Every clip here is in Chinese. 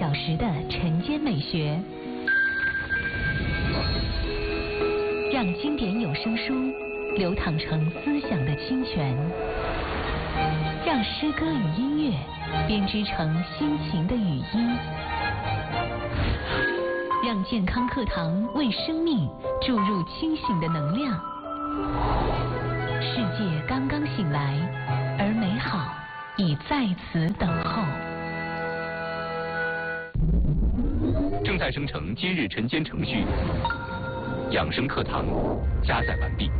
小时的晨间美学，让经典有声书流淌成思想的清泉，让诗歌与音乐编织成心情的语音，让健康课堂为生命注入清醒的能量。世界刚刚醒来，而美好已在此等候。 正在生成今日晨间程序，养生课堂加载完毕。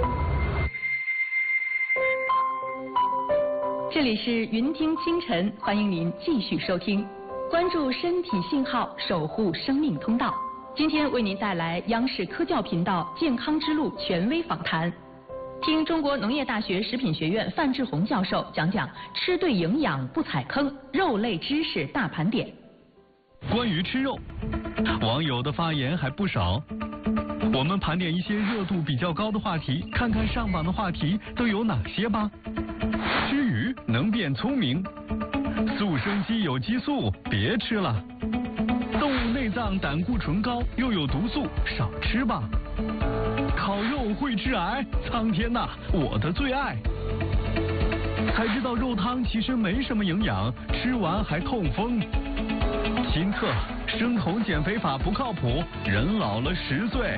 这里是云听清晨，欢迎您继续收听，关注身体信号，守护生命通道。今天为您带来央视科教频道健康之路权威访谈，听中国农业大学食品学院范志红教授讲讲吃对营养不踩坑，肉类知识大盘点。 关于吃肉，网友的发言还不少。我们盘点一些热度比较高的话题，看看上榜的话题都有哪些吧。吃鱼能变聪明，速生鸡有激素，别吃了。动物内脏胆固醇高，又有毒素，少吃吧。烤肉会致癌，苍天呐，我的最爱。才知道肉汤其实没什么营养，吃完还痛风。新测生酮减肥法不靠谱，人老了10岁。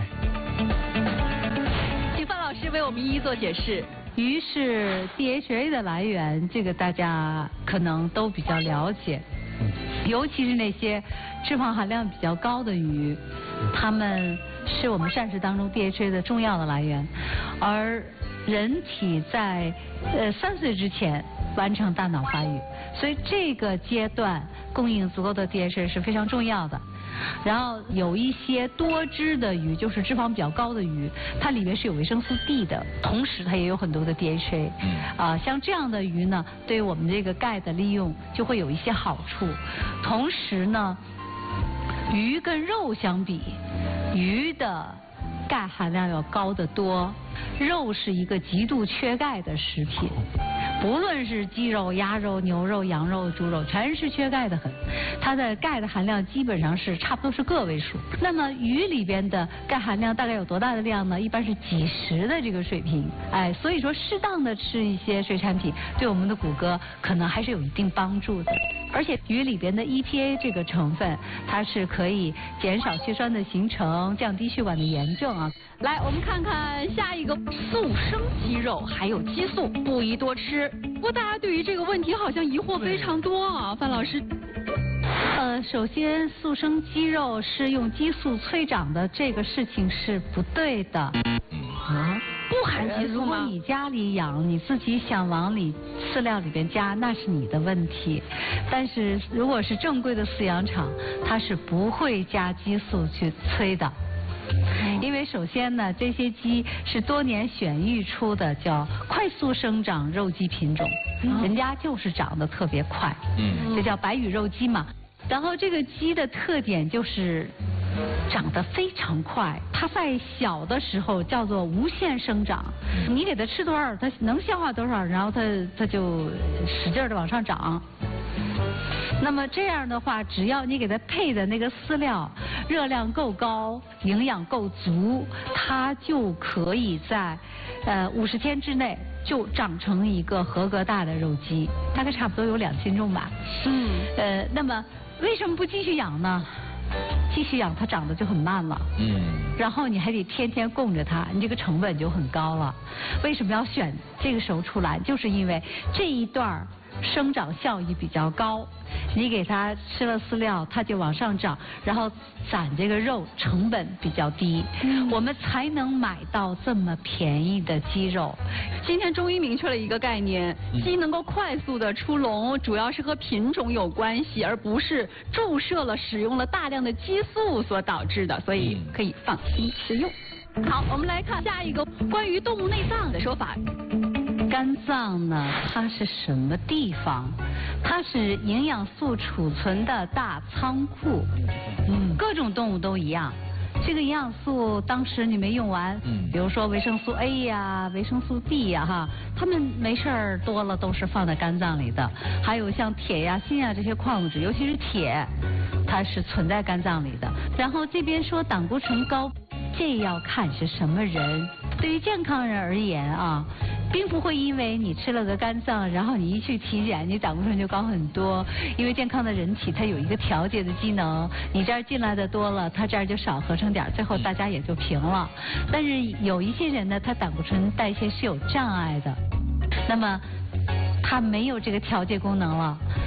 请范老师为我们一一做解释。 鱼是 DHA 的来源，这个大家可能都比较了解，尤其是那些脂肪含量比较高的鱼，它们是我们膳食当中 DHA 的重要的来源。而人体在3岁之前完成大脑发育，所以这个阶段供应足够的 DHA 是非常重要的。然后有一些多汁的鱼，就是脂肪比较高的鱼，它里面是有维生素 D 的，同时它也有很多的 DHA。像这样的鱼呢，对于我们这个钙的利用就会有一些好处。同时呢，鱼跟肉相比，鱼的钙含量要高得多。肉是一个极度缺钙的食品，不论是鸡肉、鸭肉、牛肉、羊肉、猪肉，全是缺钙的很。它的钙的含量基本上是差不多是个位数。那么鱼里边的钙含量大概有多大的量呢？一般是几十的这个水平。所以说适当的吃一些水产品，对我们的骨骼可能还是有一定帮助的。而且鱼里边的 EPA 这个成分，它是可以减少血栓的形成，降低血管的炎症啊。 来，我们看看下一个，速生鸡肉还有激素，不宜多吃。不过大家对于这个问题好像疑惑非常多啊，范老师。 首先，速生鸡肉是用激素催长的，这个事情是不对的。 不含激素吗？ 如果你家里养，你自己想往饲料里边加，那是你的问题。但是如果是正规的饲养场，它是不会加激素去催的。因为首先呢，这些鸡是多年选育出的叫快速生长肉鸡品种，人家就是长得特别快，这叫白羽肉鸡嘛。然后这个鸡的特点就是长得非常快，它在小的时候叫做无限生长，你给它吃多少，它能消化多少，然后它就使劲的往上长。那么这样的话，只要你给它配的那个饲料热量够高，营养够足，它就可以在50天之内就长成一个合格大的肉鸡，大概差不多有2斤重吧。那么为什么不继续养呢？继续养它长得就很慢了，然后你还得天天供着它，你这个成本就很高了。为什么要选这个时候出来？就是因为这一段生长效益比较高，你给它吃了饲料，它就往上长，然后攒这个肉成本比较低，我们才能买到这么便宜的鸡肉。 今天中医明确了一个概念，鸡能够快速的出笼，主要是和品种有关系，而不是注射了使用了大量的激素所导致的，所以可以放心食用。好，我们来看下一个关于动物内脏的说法。 肝脏呢，它是什么地方？它是营养素储存的大仓库。各种动物都一样。这个营养素当时你没用完，比如说维生素 A 呀、维生素 D 呀，哈，它们没事儿多了都是放在肝脏里的。还有像铁呀、锌呀这些矿物质，尤其是铁， 它是存在肝脏里的。然后这边说胆固醇高，这要看是什么人。对于健康人而言啊，并不会因为你吃了个肝脏，然后你一去体检，你胆固醇就高很多。因为健康的人体它有一个调节的机能，你这儿进来的多了，它这儿就少合成点，最后大家也就平了。但是有一些人呢，他胆固醇代谢是有障碍的，那么他没有这个调节功能了。